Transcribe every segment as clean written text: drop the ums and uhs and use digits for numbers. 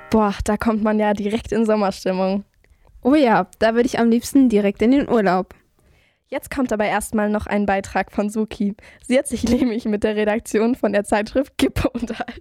Boah, da kommt man ja direkt in Sommerstimmung. Oh ja, da würde ich am liebsten direkt in den Urlaub. Jetzt kommt aber erstmal noch ein Beitrag von Suki. Sie hat sich nämlich mit der Redaktion von der Zeitschrift Kippe unterhalten.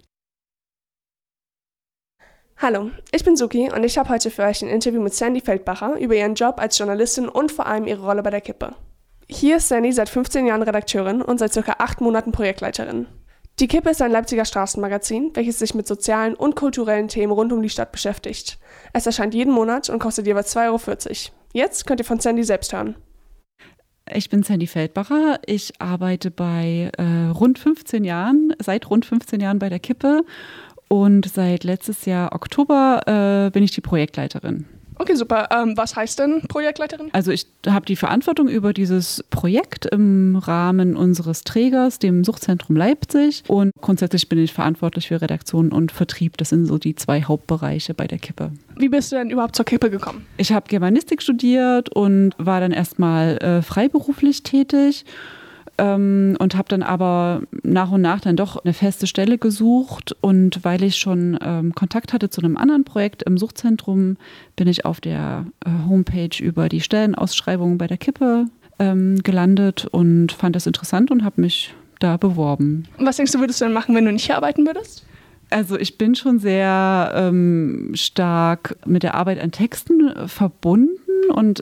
Hallo, ich bin Suki und ich habe heute für euch ein Interview mit Sandy Feldbacher über ihren Job als Journalistin und vor allem ihre Rolle bei der Kippe. Hier ist Sandy seit 15 Jahren Redakteurin und seit ca. 8 Monaten Projektleiterin. Die Kippe ist ein Leipziger Straßenmagazin, welches sich mit sozialen und kulturellen Themen rund um die Stadt beschäftigt. Es erscheint jeden Monat und kostet jeweils 2,40 €. Jetzt könnt ihr von Sandy selbst hören. Ich bin Sandy Feldbacher. Ich arbeite seit rund 15 Jahren bei der Kippe und seit letztes Jahr Oktober bin ich die Projektleiterin. Okay, super. Was heißt denn Projektleiterin? Also ich habe die Verantwortung über dieses Projekt im Rahmen unseres Trägers, dem Suchtzentrum Leipzig. Und grundsätzlich bin ich verantwortlich für Redaktion und Vertrieb. Das sind so die 2 Hauptbereiche bei der Kippe. Wie bist du denn überhaupt zur Kippe gekommen? Ich habe Germanistik studiert und war dann erstmal freiberuflich tätig. Und habe dann aber nach und nach dann doch eine feste Stelle gesucht. Und weil ich schon Kontakt hatte zu einem anderen Projekt im Suchtzentrum, bin ich auf der Homepage über die Stellenausschreibungen bei der Kippe gelandet und fand das interessant und habe mich da beworben. Und was denkst du, würdest du denn machen, wenn du nicht hier arbeiten würdest? Also ich bin schon sehr stark mit der Arbeit an Texten verbunden und